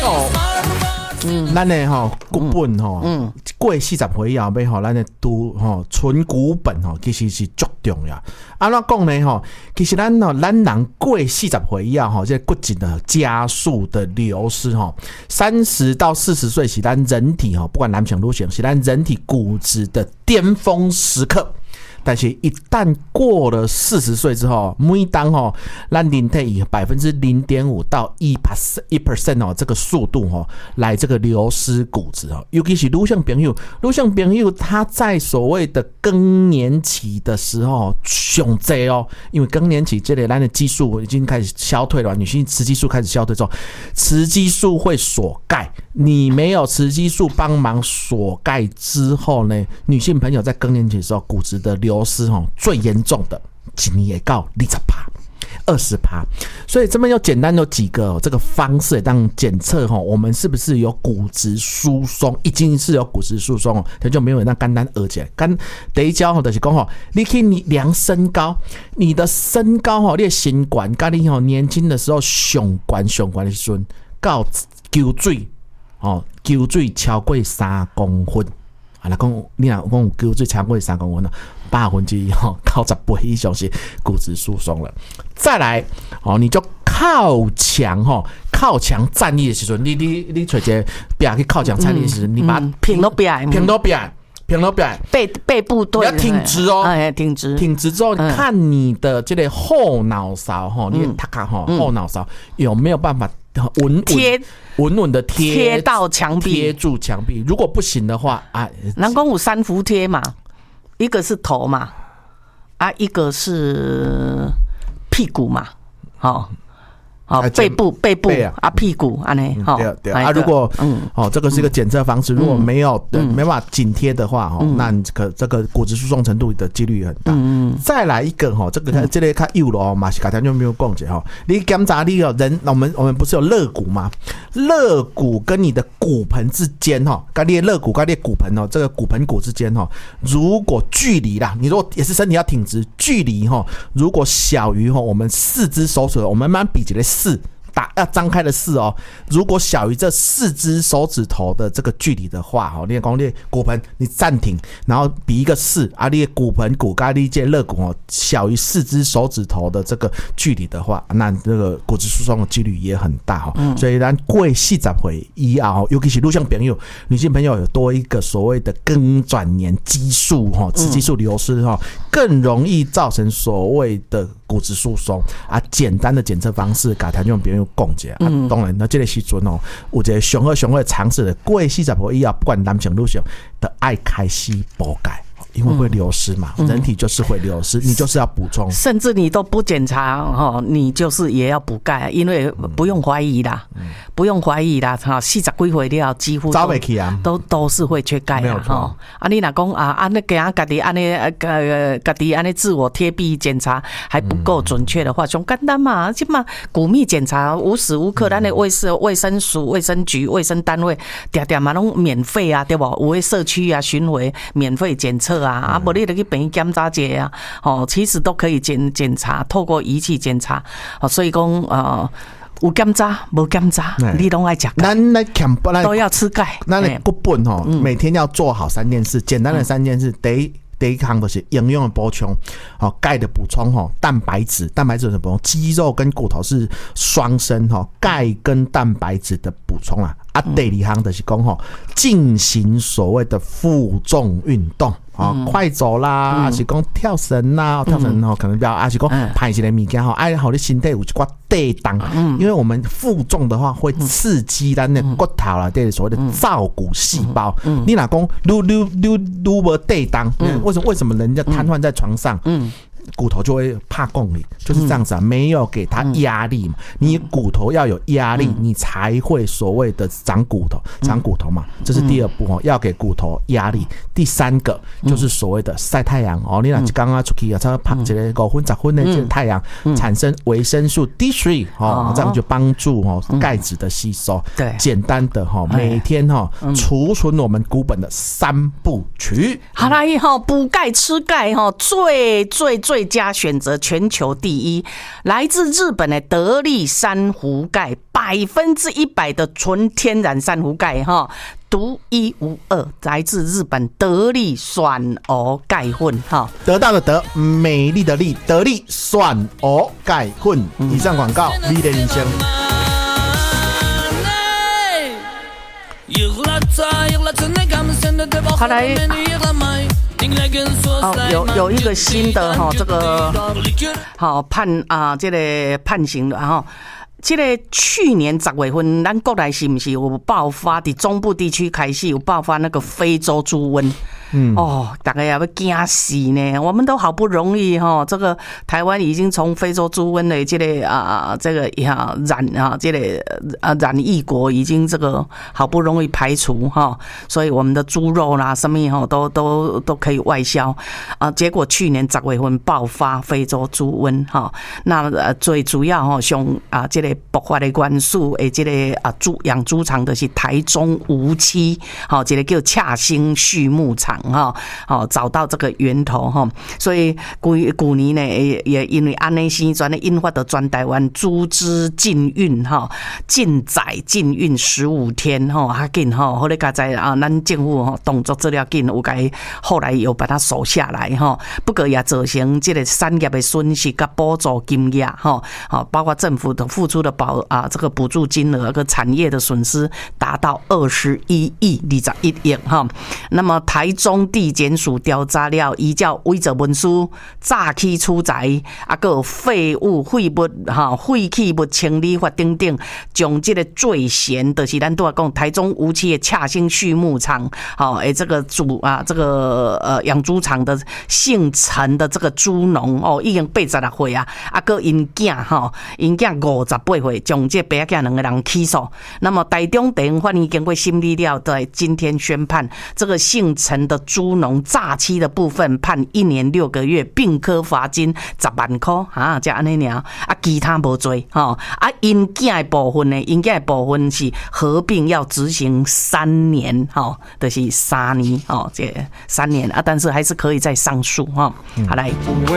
咱的骨本过40岁以后要咱的存骨本其实是足重要。安怎讲呢？其实咱人过40岁以后这骨质的加速的流失30到40岁是咱人体不管男性女性是咱人体骨质的巅峰时刻。但是一旦过了40岁之后，每当咱人体以 0.5% 到 1% 这个速度来这个流失骨质尤其是女性朋友他在所谓的更年期的时候上济因为更年期这类咱的激素已经开始消退了，女性雌激素开始消退之后，雌激素会锁钙，你没有雌激素帮忙锁钙之后呢，女性朋友在更年期的时候骨质的流失最严重的一年会到 20%，20%， 所以这边有简单有几个这个方式当检测我们是不是有骨质疏松，已经是有骨质疏松它就没有那简单而且第一招就是说你可以量身高，你的身高你的身高跟你年轻的时候上高的时候到球水超过3公分你若讲球水超过3公分100%90倍以上是骨质疏松了。再来你就靠墙站立的时候，你找一个壁去靠墙站立的时候，你把它平都不要，背部对， 你要挺直挺直之后，看你的这个后脑勺你的头壳后脑勺有没有办法稳稳的贴到墙壁， 贴住墙壁。如果不行的话人讲有3伏贴嘛，一个是头嘛，一个是屁股嘛，背部屁股安尼对如果这个是一个检测方式，如果没办法紧贴的话那这个骨质疏松程度的几率很大。再来一个这个较幼了嘛是刚才就没有讲者你检查你人我们不是有肋骨吗？肋骨跟你的骨盆之间跟你的肋骨跟你的骨盆这个骨盆骨之间如果距离啦，你如果也是身体要挺直，距离如果小于我们4只手指头，我们慢慢比起来4要张开的4如果小于这4只手指头的这个距离的话你讲你骨盆你暂停，然后比一个4你的骨盆骨跟你这肋骨小于4只手指头的这个距离的话，那这个骨质疏松的几率也很大所以咱过40岁以后，尤其是女性朋友有多一个所谓的更转年激素雌激素流失更容易造成所谓的骨质疏松简单的检测方式给听众朋友讲一下当然那这个时阵有一个上好的尝试的，过40岁以后不管男性女性都要开始补钙，因为会流失嘛，人体就是会流失，你就是要补充， 甚至你都不检查你就是也要补钙，因为不用怀疑啦40几岁了几乎早不去都是会缺钙你若讲你自己安尼自我贴壁检查还不够准确的话，上简单嘛，现在骨密检查无时无刻咱的卫生署、卫生局、卫生单位常常嘛拢免费对不？有的社区巡回免费检测不然你就去病院检查一下其实都可以检查，透过仪器检查所以讲有检查没检查你都要吃钙，都要吃钙。 咱的骨本每天要做好3件事，简单的3件事。第一项就是营养的补充钙的补充蛋白质的补充，肌肉跟骨头是双生钙跟蛋白质的补充第二项就是讲进行所谓的负重运动快走啦，还是讲跳绳啦，跳绳可能比较，还是讲拍一个物件爱好你身体有一寡地动，因为我们负重的话会刺激咱的骨头啦，对所谓的造骨细胞。你若讲愈无地动，为什么人家瘫痪在床上？骨头就会怕共理，就是这样子没有给他压力嘛。你骨头要有压力，你才会所谓的长骨头嘛。这是第2步要给骨头压力。第3个就是所谓的晒太阳你若刚刚出去差不多晒一个5分10分的这个太阳，产生维生素 D3 这样就帮助钙质的吸收。对，简单的每天储存我们骨本的3部曲。 好啦，补钙吃钙最最佳选择全球第一，来自日本的得利珊瑚钙，100%的纯天然珊瑚钙哈。独一无二，来自日本得利选鹅钙粉哈， 得到的得，美丽的丽，得利选鹅钙粉。以上广告，你的人生。 好来，有一个新的哈，这个好判啊，这个判刑了哈。这个去年10月份，咱国内是不是有爆发？在中部地区开始有爆发那个非洲猪瘟。大家也要惊死呢！我们都好不容易哈，这个台湾已经从非洲猪瘟的这个染疫国已经这个好不容易排除哈，所以我们的猪肉啦什么哈都可以外销啊。结果去年10月份爆发非洲猪瘟哈，那最主要哈像这个爆发的元素诶，这个养猪场的是台中梧栖，好，这个叫洽兴畜牧场。找到这个源头哈，所以去年呢也因为安尼时阵呢，引发到全台湾猪只禁运哈，禁宰禁运15天哈，较紧哈，好咧加在咱政府哈动作做了紧，有该后来有把它守下来哈，不过也造成这个产业的损失跟补助金额哈，包括政府的付出的这个补助金额跟产业的损失达到21亿21亿哈，那么台中地检署调查了，依照伪造文书、诈欺取财，还有废物、废弃物清理法等等，将这个罪嫌，就是咱都要讲台中梧栖的洽兴畜牧场，这个养猪场的姓陈的这个猪农已经86岁啊，还有因囝58岁，将这爸囝2个人起诉。那么台中地方法院经过审理了，在今天宣判，这个姓陈的猪农诈欺的部分判1年6个月，并科罚金10万块啊，这样尼尔其他无罪因囝的部分是合并要执行3年就是3年这3年但是还是可以再上诉好来。